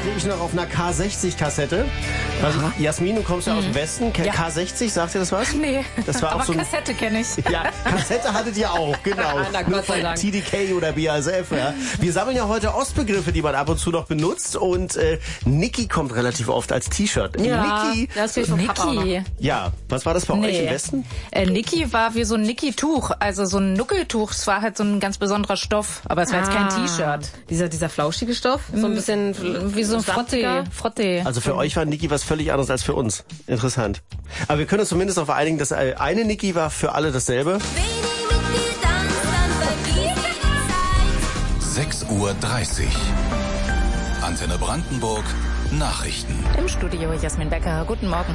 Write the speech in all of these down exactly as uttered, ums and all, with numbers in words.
ich noch auf einer K sechzig Kassette. Also, Jasmin, du kommst ja mhm. aus dem Westen. K- ja. K sechzig, sagt dir das was? Nee, das war aber auch so ein, Kassette kenne ich. Ja, Kassette hattet ihr auch, genau. Na, Nur von T D K oder B A S F. Ja. Wir sammeln ja heute Ostbegriffe, die man ab und zu noch benutzt. Und äh, Niki kommt relativ oft als T-Shirt. Ja, Niki. das ist von Niki. Ja, was war das bei nee. euch im Westen? Äh, Niki war wie so ein Niki-Tuch, also so ein Nuckeltuch. Es war halt so ein ganz besonderer Stoff, aber es war ah. jetzt kein T-Shirt. Dieser, dieser flauschige Stoff, so ein bisschen wie so ein Frottee. Frottee. Also für euch war Niki was völlig anderes als für uns. Interessant. Aber wir können uns zumindest darauf einigen, dass eine Niki war für alle dasselbe. sechs Uhr dreißig. Antenne Brandenburg. Nachrichten. Im Studio Jasmin Becker. Guten Morgen.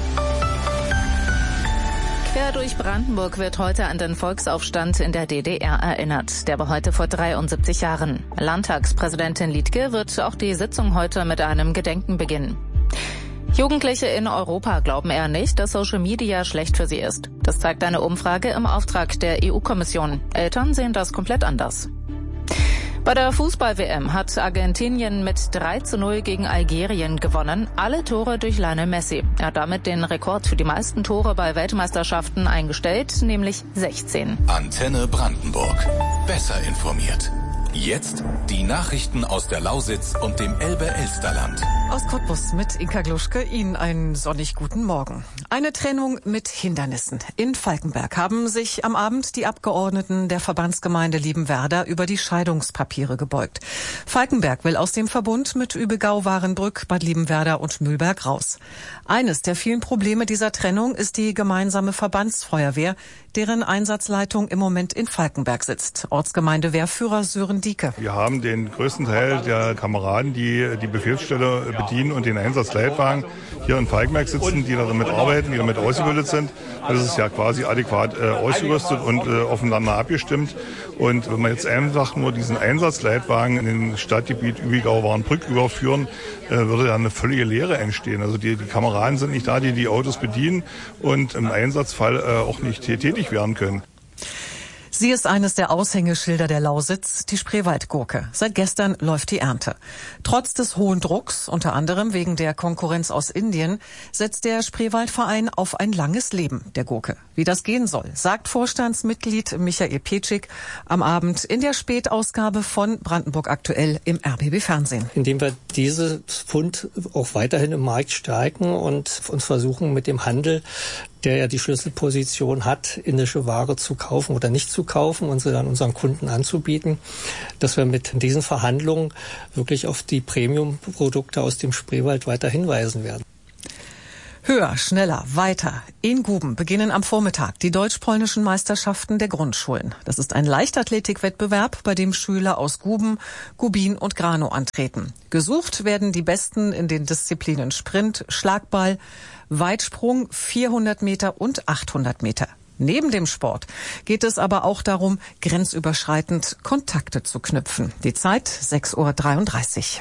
Quer durch Brandenburg wird heute an den Volksaufstand in der D D R erinnert. Der war heute vor dreiundsiebzig Jahren. Landtagspräsidentin Liedtke wird auch die Sitzung heute mit einem Gedenken beginnen. Jugendliche in Europa glauben eher nicht, dass Social Media schlecht für sie ist. Das zeigt eine Umfrage im Auftrag der E U-Kommission. Eltern sehen das komplett anders. Bei der Fußball-W M hat Argentinien mit drei zu null gegen Algerien gewonnen. Alle Tore durch Lionel Messi. Er hat damit den Rekord für die meisten Tore bei Weltmeisterschaften eingestellt, nämlich sechzehn. Antenne Brandenburg. Besser informiert. Jetzt die Nachrichten aus der Lausitz und dem Elbe-Elsterland. Aus Cottbus mit Inka Gluschke, Ihnen einen sonnig guten Morgen. Eine Trennung mit Hindernissen. In Falkenberg haben sich am Abend die Abgeordneten der Verbandsgemeinde Liebenwerda über die Scheidungspapiere gebeugt. Falkenberg will aus dem Verbund mit Übigau, Warenbrück, Bad Liebenwerda und Mühlberg raus. Eines der vielen Probleme dieser Trennung ist die gemeinsame Verbandsfeuerwehr, deren Einsatzleitung im Moment in Falkenberg sitzt. Ortsgemeindewehrführer Sören Dieke. Wir haben den größten Teil der Kameraden, die die Befehlsstelle bedienen und den Einsatzleitwagen hier in Falkenberg sitzen, die damit arbeiten, die damit ausgebildet sind. Das ist ja quasi adäquat äh, ausgerüstet und äh, aufeinander abgestimmt. Und wenn wir jetzt einfach nur diesen Einsatzleitwagen in den Stadtgebiet Übigau-Warenbrück überführen, äh, würde da eine völlige Leere entstehen. Also die, die Kameraden sind nicht da, die die Autos bedienen und im Einsatzfall äh, auch nicht tätig werden können. Sie ist eines der Aushängeschilder der Lausitz, die Spreewaldgurke. Seit gestern läuft die Ernte. Trotz des hohen Drucks, unter anderem wegen der Konkurrenz aus Indien, setzt der Spreewaldverein auf ein langes Leben der Gurke. Wie das gehen soll, sagt Vorstandsmitglied Michael Petschig am Abend in der Spätausgabe von Brandenburg aktuell im R B B Fernsehen. Indem wir dieses Pfund auch weiterhin im Markt stärken und uns versuchen mit dem Handel, der ja die Schlüsselposition hat, indische Ware zu kaufen oder nicht zu kaufen und sie dann unseren Kunden anzubieten, dass wir mit diesen Verhandlungen wirklich auf die Premium-Produkte aus dem Spreewald weiter hinweisen werden. Höher, schneller, weiter. In Guben beginnen am Vormittag die deutsch-polnischen Meisterschaften der Grundschulen. Das ist ein Leichtathletikwettbewerb, bei dem Schüler aus Guben, Gubin und Granow antreten. Gesucht werden die Besten in den Disziplinen Sprint, Schlagball, Weitsprung, vierhundert Meter und achthundert Meter. Neben dem Sport geht es aber auch darum, grenzüberschreitend Kontakte zu knüpfen. Die Zeit sechs Uhr dreiunddreißig.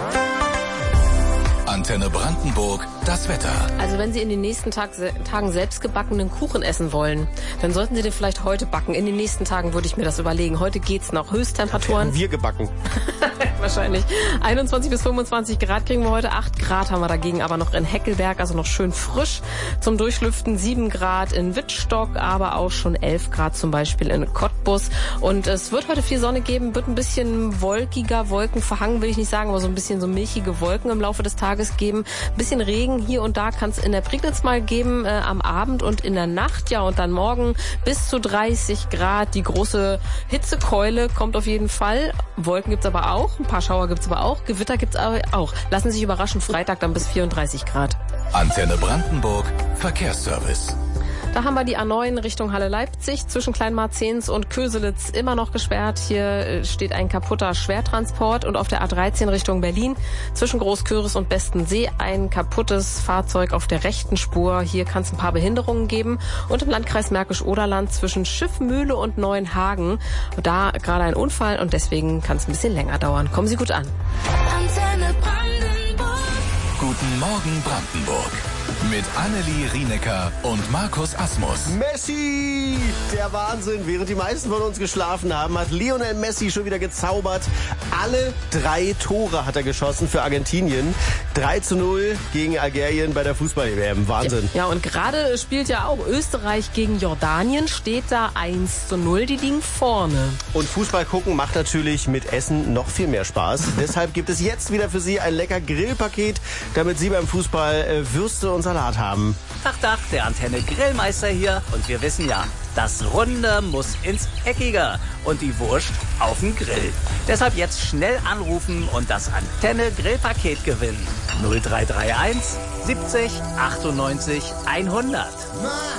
Antenne Brandenburg, das Wetter. Also wenn Sie in den nächsten Tag, Tagen selbstgebackenen Kuchen essen wollen, dann sollten Sie den vielleicht heute backen. In den nächsten Tagen würde ich mir das überlegen. Heute geht's noch. Höchsttemperaturen. Haben wir gebacken. Wahrscheinlich. einundzwanzig bis fünfundzwanzig Grad kriegen wir heute. acht Grad haben wir dagegen aber noch in Heckelberg, also noch schön frisch zum Durchlüften. sieben Grad in Wittstock, aber auch schon elf Grad zum Beispiel in Cottbus. Und es wird heute viel Sonne geben, wird ein bisschen wolkiger, Wolken verhangen will ich nicht sagen, aber so ein bisschen so milchige Wolken im Laufe des Tages geben. Ein bisschen Regen hier und da kann es in der Prignitz mal geben äh, am Abend und in der Nacht. Ja, und dann morgen bis zu dreißig Grad. Die große Hitzekeule kommt auf jeden Fall. Wolken gibt's aber auch. Ein paar Schauer gibt's aber auch. Gewitter gibt's aber auch. Lassen Sie sich überraschen. Freitag dann bis vierunddreißig Grad. Antenne Brandenburg, Verkehrsservice. Da haben wir die A neun Richtung Halle-Leipzig, zwischen Kleinmarzens und Köselitz immer noch gesperrt. Hier steht ein kaputter Schwertransport und auf der A dreizehn Richtung Berlin zwischen Großköris und Bestensee ein kaputtes Fahrzeug auf der rechten Spur. Hier kann es ein paar Behinderungen geben und im Landkreis Märkisch-Oderland zwischen Schiffmühle und Neuenhagen. Da gerade ein Unfall und deswegen kann es ein bisschen länger dauern. Kommen Sie gut an. Guten Morgen Brandenburg. Mit Annelie Rienecker und Markus Asmus. Messi! Der Wahnsinn. Während die meisten von uns geschlafen haben, hat Lionel Messi schon wieder gezaubert. Alle drei Tore hat er geschossen für Argentinien. drei zu null gegen Algerien bei der Fußball-W M. Wahnsinn. Ja, und gerade spielt ja auch Österreich gegen Jordanien. Steht da eins zu null. Die liegen vorne. Und Fußball gucken macht natürlich mit Essen noch viel mehr Spaß. Deshalb gibt es jetzt wieder für Sie ein lecker Grillpaket, damit Sie beim Fußball äh, Würste und Salat haben. Tag, Tag, der Antenne Grillmeister hier. Und wir wissen ja, das Runde muss ins Eckige und die Wurst auf den Grill. Deshalb jetzt schnell anrufen und das Antenne Grillpaket gewinnen. null drei drei eins siebzig achtundneunzig hundert.